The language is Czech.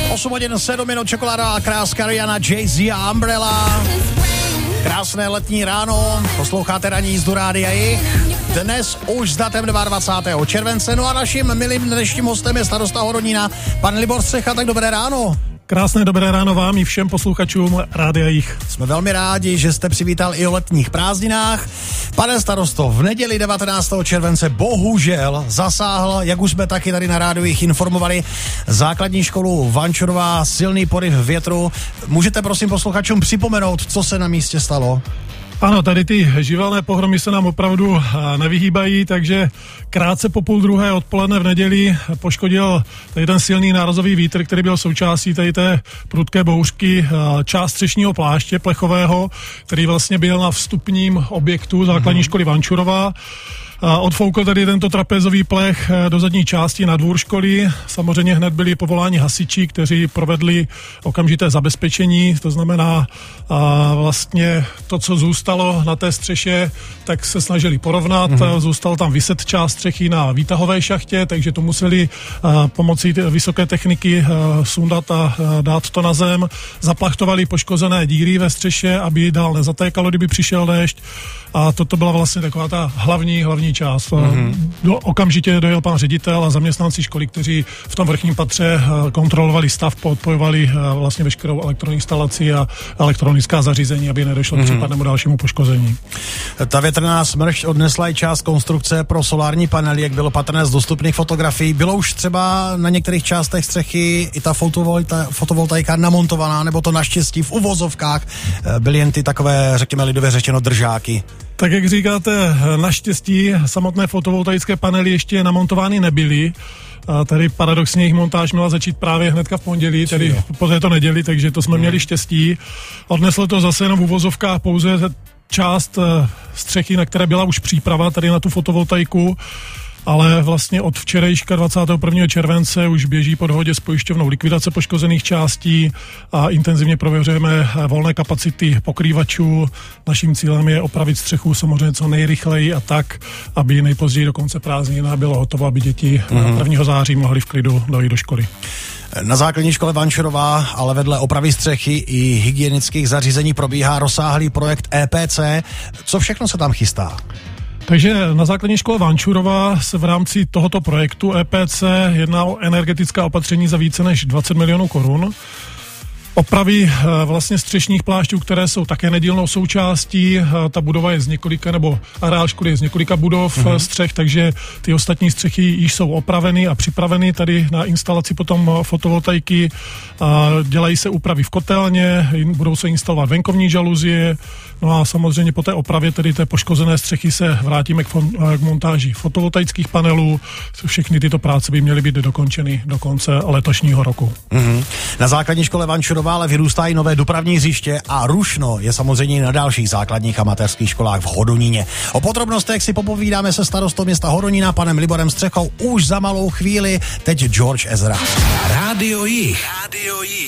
8 hodin 7 minut, čokoládová kráska Rihanna, Jay-Z a Umbrella. Krásné letní ráno, posloucháte ranní jízdu Rádia Jich. Dnes už s datem 22. července, no a naším milým dnešním hostem je starosta Hodonína, pan Libor Střecha, tak dobré ráno. Krásné dobré ráno vám i všem posluchačům Rádia Jich. Jsme velmi rádi, že jste přivítal i o letních prázdninách. Pane starosto, v neděli 19. července bohužel zasáhl, jak už jsme taky tady na Rádiu Jich informovali, základní školu Vančurová, silný poryv větru. Můžete prosím posluchačům připomenout, co se na místě stalo? Ano, tady ty živelné pohromy se nám opravdu nevyhýbají, takže krátce po 12:30 odpoledne v neděli poškodil tady ten silný nárazový vítr, který byl součástí tady té prudké bouřky, část střešního pláště plechového, který vlastně byl na vstupním objektu základní školy Vančurová. Odfoukl tady tento trapézový plech do zadní části na dvůr školy. Samozřejmě hned byli povoláni hasiči, kteří provedli okamžité zabezpečení, to znamená vlastně to, co zůstalo na té střeše, tak se snažili porovnat. Zůstal tam viset část střechy na výtahové šachtě, takže to museli pomocí vysoké techniky sundat a dát to na zem. Zaplachtovali poškozené díry ve střeše, aby dál nezatékalo, kdyby přišel déšť. A toto byla vlastně taková ta hlavní část. Okamžitě dojel pan ředitel a zaměstnanci školy, kteří v tom vrchním patře kontrolovali stav, odpojovali vlastně veškerou elektroinstalaci a elektronická zařízení, aby nedošlo k případnému dalšímu poškození. Ta větrná smršť odnesla i část konstrukce pro solární panely, jak bylo patrné z dostupných fotografií. Bylo už třeba na některých částech střechy i ta fotovoltaika namontovaná, nebo to naštěstí v uvozovkách byly jen ty takové, řekněme lidově řečeno, držáky? Tak jak říkáte, naštěstí samotné fotovoltaické panely ještě namontovány nebyly. Tady paradoxně jejich montáž měla začít právě hnedka v pondělí, tedy po této neděli, takže to jsme měli štěstí. Odneslo to zase jenom v uvozovkách pouze část střechy, na které byla už příprava tady na tu fotovoltaiku, ale vlastně od včerejška 21. července už běží po dohodě s pojišťovnou likvidace poškozených částí a intenzivně prověřujeme volné kapacity pokrývačů. Naším cílem je opravit střechu samozřejmě co nejrychleji a tak, aby nejpozději do konce prázdnin bylo hotovo, aby děti 1. září mohly v klidu dojít do školy. Na základní škole Vančurová, ale vedle opravy střechy i hygienických zařízení probíhá rozsáhlý projekt EPC. Co všechno se tam chystá? Takže na základní škole Vančurová se v rámci tohoto projektu EPC jedná o energetická opatření za více než 20 milionů korun. Opravy vlastně střešních plášťů, které jsou také nedílnou součástí. Ta budova je z několika, nebo areál školy je z několika budov střech, takže ty ostatní střechy již jsou opraveny a připraveny tady na instalaci potom fotovoltaiky. Dělají se úpravy v kotelně, budou se instalovat venkovní žaluzie. No a samozřejmě po té opravě tedy té poškozené střechy se vrátíme k montáži fotovoltaických panelů. Všechny tyto práce by měly být dokončeny do konce letošního roku. Na základní škole Vančurová ale vyrůstají nové dopravní hřiště a rušno je samozřejmě na dalších základních a mateřských školách v Hodoníně. O podrobnostech si popovídáme se starostou města Hodonína, panem Liborem Střechou, už za malou chvíli. Teď George Ezra. Rádio Jich.